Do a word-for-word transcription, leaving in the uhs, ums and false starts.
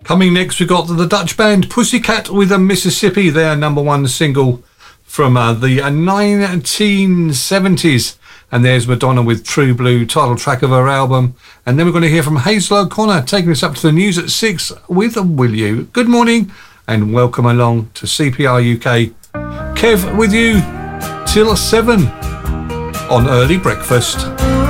Coming next, we've got the Dutch band Pussycat with a Mississippi, their number one single from uh, the uh, nineteen seventies. And there's Madonna with True Blue, title track of her album. And then we're going to hear from Hazel O'Connor, taking us up to the news at six with Will You. Good morning and welcome along to C P R U K. Kev with you till seven on Early Breakfast.